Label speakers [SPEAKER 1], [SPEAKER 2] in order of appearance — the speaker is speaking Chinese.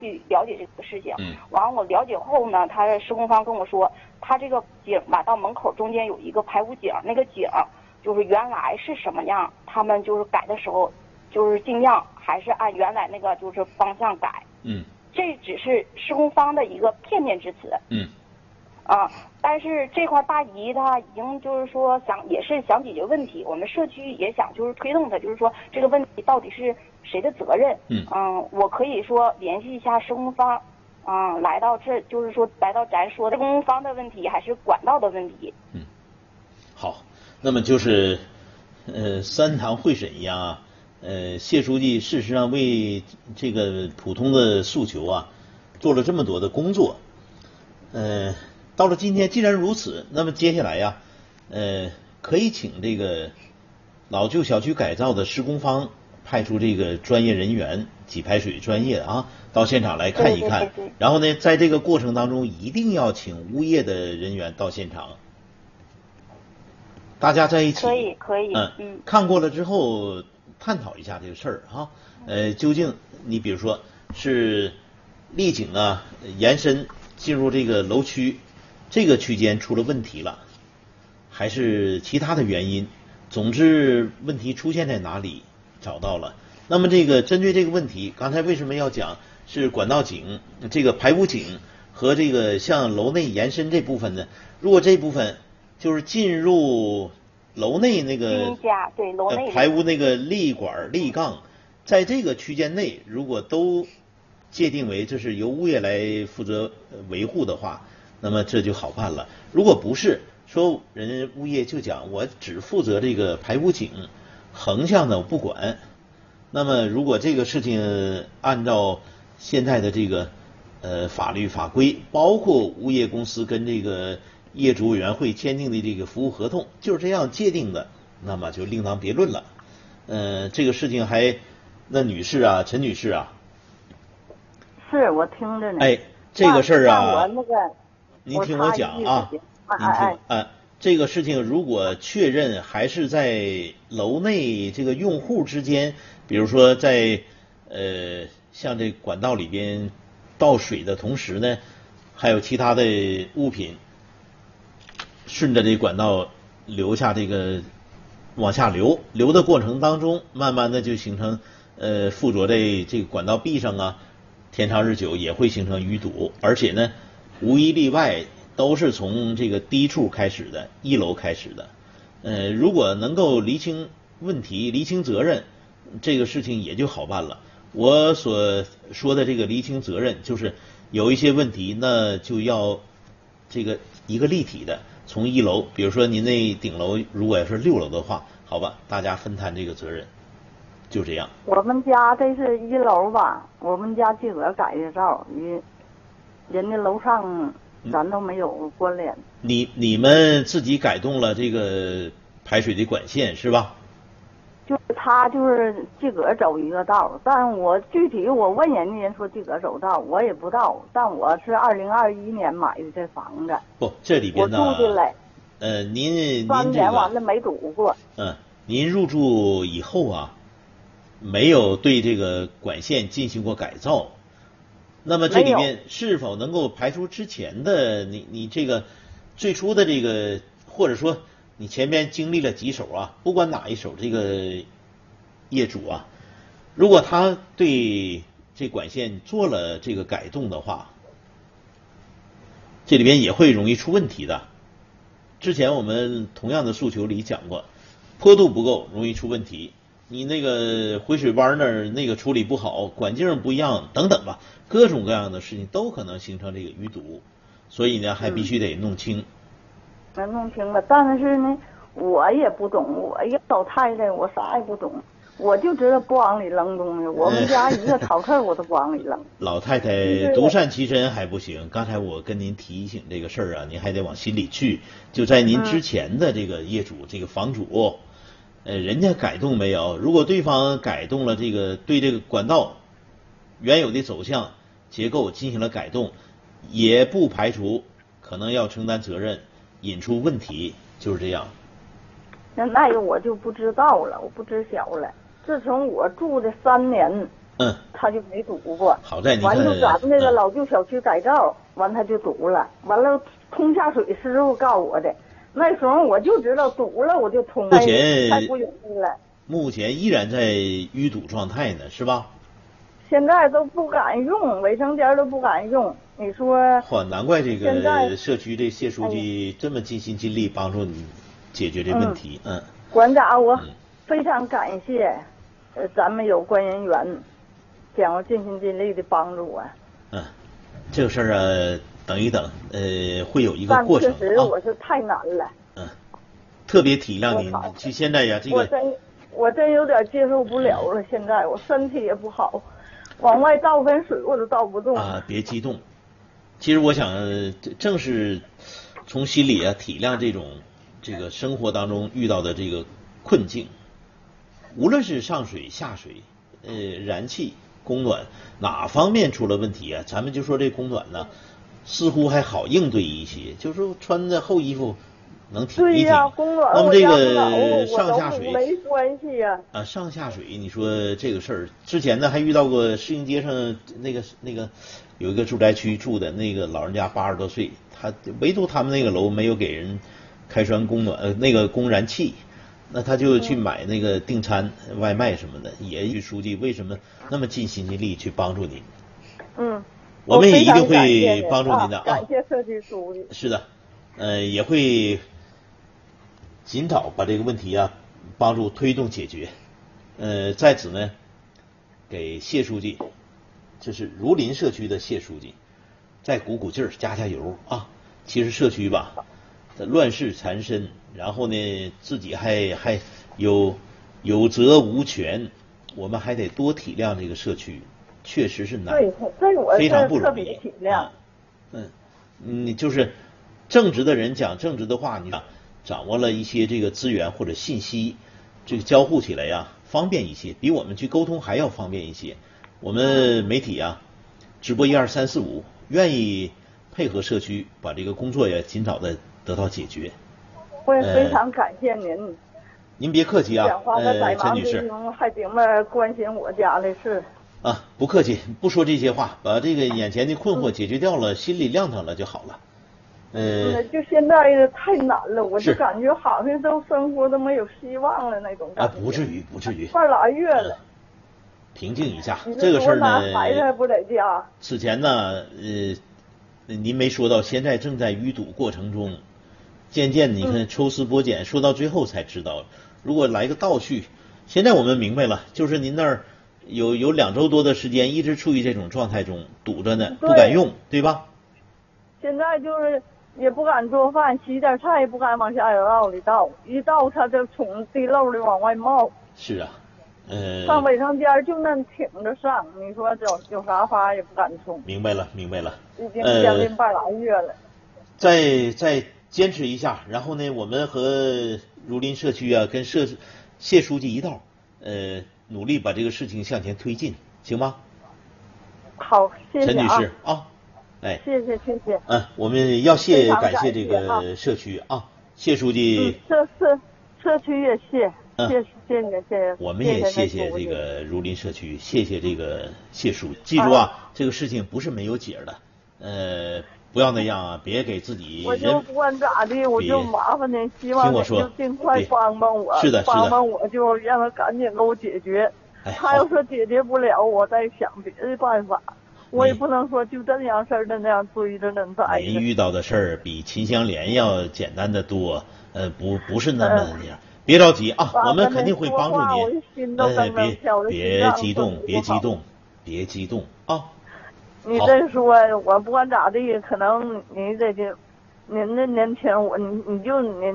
[SPEAKER 1] 去了解这个事情。完了我了解后呢，他施工方跟我说，他这个井吧到门口中间有一个排污井，那个井就是原来是什么样，他们就是改的时候就是尽量还是按原来那个就是方向改。这只是施工方的一个片面之词。但是这块大姨她已经就是说也是想解决问题，我们社区也想就是推动她，就是说这个问题到底是谁的责任？我可以说联系一下施工方，来到这就是说来到咱说的施工方的问题还是管道的问题？
[SPEAKER 2] 好，那么就是三堂会审一样啊。谢书记事实上为这个普通的诉求啊做了这么多的工作。到了今天既然如此，那么接下来呀，可以请这个老旧小区改造的施工方派出这个专业人员，给排水专业的啊，到现场来看一看。然后呢，在这个过程当中，一定要请物业的人员到现场，大家在一起
[SPEAKER 1] 可以，
[SPEAKER 2] 看过了之后探讨一下这个事儿啊。究竟你比如说是立井啊延伸进入这个楼区这个区间出了问题了，还是其他的原因？总之问题出现在哪里找到了。那么这个针对这个问题，刚才为什么要讲是管道井这个排污井和这个向楼内延伸这部分呢？如果这部分就是进入楼内那个
[SPEAKER 1] 对楼内
[SPEAKER 2] 排污那个立管立杠，在这个区间内如果都界定为这是由物业来负责维护的话，那么这就好办了。如果不是说人物业就讲我只负责这个排污井，横向的我不管，那么如果这个事情按照现在的这个法律法规，包括物业公司跟这个业主委员会签订的这个服务合同就是这样界定的，那么就另当别论了。这个事情那女士啊，陈女士啊，
[SPEAKER 1] 是我听着呢。
[SPEAKER 2] 这个事儿啊，
[SPEAKER 1] 我那个
[SPEAKER 2] 您听我讲啊，这个事情如果确认还是在楼内这个用户之间，比如说在像这管道里边倒水的同时呢，还有其他的物品顺着这管道流下这个往下流的过程当中，慢慢的就形成附着在这个管道壁上啊，天长日久也会形成淤堵，而且呢无一例外都是从这个低处开始的，1楼开始的。如果能够厘清问题厘清责任，这个事情也就好办了。我所说的这个厘清责任，就是有一些问题那就要这个一个立体的，从1楼，比如说您那顶楼如果要是6楼的话，好吧，大家分摊这个责任，就这样。
[SPEAKER 1] 我们家这是1楼吧，我们家自个儿改的造，人家楼上咱都没有关联。
[SPEAKER 2] 你们自己改动了这个排水的管线是吧？
[SPEAKER 1] 就是他就是自个儿走一个道，但我具体我问人家说自个儿走道，我也不知道。但我是2021年买的这房子。
[SPEAKER 2] 不，这里边呢，
[SPEAKER 1] 我住进来。
[SPEAKER 2] 您
[SPEAKER 1] 3年完了没堵过。
[SPEAKER 2] 您入住以后啊，没有对这个管线进行过改造。那么这里面是否能够排除之前的你这个最初的这个，或者说你前面经历了几手啊，不管哪一手，这个业主啊，如果他对这管线做了这个改动的话，这里边也会容易出问题的。之前我们同样的诉求里讲过，坡度不够容易出问题，你那个回水弯那儿那个处理不好，管径不一样等等吧，各种各样的事情都可能形成这个淤堵，所以呢还必须得弄清。
[SPEAKER 1] 弄清了，但是呢我也不懂，我一个老太太我啥也不懂，我就知道不往里扔东西，我们家一个草刺我都不往里扔。
[SPEAKER 2] 老太太独善其身还不行，刚才我跟您提醒这个事儿啊，您还得往心里去。就在您之前的这个业主这个房主，人家改动没有？如果对方改动了这个对这个管道原有的走向结构进行了改动，也不排除可能要承担责任，引出问题，就是这样。
[SPEAKER 1] 那个我就不知道了，我不知晓了。自从我住的3年，
[SPEAKER 3] 他就没堵过。
[SPEAKER 2] 好在你看，
[SPEAKER 3] 完了咱们那个老旧小区改造，完他就堵了。完了通下水师傅告我的，那时候我就知道堵了我就通。
[SPEAKER 2] 目前
[SPEAKER 3] 太不容易了。
[SPEAKER 2] 目前依然在淤堵状态呢，是吧？
[SPEAKER 3] 现在都不敢用，卫生间都不敢用。你说？
[SPEAKER 2] 嚯，难怪这个社区这谢书记这么尽心尽力帮助你解决这问题。
[SPEAKER 3] 馆长，我非常感谢，咱们有关人员，将我尽心尽力的帮助我。
[SPEAKER 2] 这个事儿啊，等一等，会有一个过程啊。
[SPEAKER 3] 确实我是太难了。
[SPEAKER 2] 特别体谅您。其实现在呀，这个
[SPEAKER 3] 我真有点接受不了了。现在我身体也不好，往外倒盆水我都倒不动。
[SPEAKER 2] 别激动。其实我想，正是从心里啊体谅这个生活当中遇到的这个困境，无论是上水下水，燃气供暖哪方面出了问题啊，咱们就说这供暖呢，似乎还好应对一些，就是说穿着厚衣服能挺一挺。
[SPEAKER 3] 对呀，供暖
[SPEAKER 2] 那么这个上下水
[SPEAKER 3] 没关系呀。
[SPEAKER 2] 上下水，你说这个事儿，之前呢还遇到过市营街上那个有一个住宅区住的那个老人家80多岁，他唯独他们那个楼没有给人开栓供暖那个供燃气，那他就去买那个订餐外卖什么的。也书记为什么那么尽心尽力去帮助您？我们也一定会帮助您的啊！
[SPEAKER 3] 感谢社区书记。
[SPEAKER 2] 是的，也会尽早把这个问题啊帮助推动解决。在此呢，给谢书记，这是儒林社区的谢书记，再鼓鼓劲儿，加加油啊！其实社区吧，乱世缠身，然后呢，自己还有责无权，我们还得多体谅这个社区，确实是难，非常不容易。
[SPEAKER 3] 体谅。
[SPEAKER 2] 你就是正直的人讲正直的话，你掌握了一些这个资源或者信息，这个交互起来呀方便一些，比我们去沟通还要方便一些。我们媒体啊，直播12345，愿意配合社区，把这个工作也尽早的得到解决。
[SPEAKER 3] 我也非常感谢您。
[SPEAKER 2] 您别客气啊，陈女士。
[SPEAKER 3] 还这么关心我家的事。
[SPEAKER 2] 不客气，不说这些话，把这个眼前的困惑解决掉了，心里亮堂了就好了。
[SPEAKER 3] 就现在太难了，我就感觉好像都生活都没有希望了那种感觉。
[SPEAKER 2] 不至于，不至于。
[SPEAKER 3] 半拉月了。
[SPEAKER 2] 平静一下，这个事儿呢，
[SPEAKER 3] 孩子还不在家。
[SPEAKER 2] 此前呢，您没说到，现在正在淤堵过程中，渐渐你看抽丝剥茧，说到最后才知道，如果来个倒叙，现在我们明白了，就是您那儿有2周多的时间一直处于这种状态中，堵着呢，不敢用，对吧？
[SPEAKER 3] 现在就是也不敢做饭，洗点菜也不敢往下水道里倒，一倒它就从地漏里往外冒。
[SPEAKER 2] 是啊。
[SPEAKER 3] 上卫生间就那挺着上，你说有啥法也不敢冲。
[SPEAKER 2] 明白了。
[SPEAKER 3] 已经将近半拉月了。
[SPEAKER 2] 再坚持一下，然后呢，我们和儒林社区啊，跟谢书记一道，努力把这个事情向前推进，行吗？
[SPEAKER 3] 好，谢谢
[SPEAKER 2] 陈女士啊，
[SPEAKER 3] 谢谢。
[SPEAKER 2] 我们要感谢这个社区啊，谢书记。
[SPEAKER 3] 社区也谢。谢谢。
[SPEAKER 2] 我们也谢谢这个儒林社区，谢谢这个谢书记。记住啊，这个事情不是没有解的，不要那样啊，别给自己
[SPEAKER 3] 我就不管咋的，我就麻烦您，希望您就尽快帮帮我。
[SPEAKER 2] 是的。
[SPEAKER 3] 帮帮我，就让他赶紧给我解决。他要说解决不了，我再想别的办法。我也不能说就这样事儿的那样追着恁在。
[SPEAKER 2] 您遇到的事儿比秦香莲要简单的多，不是那么那样。别着急啊，我们肯定会帮助您。别激动啊！
[SPEAKER 3] 你这说，我不管咋地，可能您的年轻，您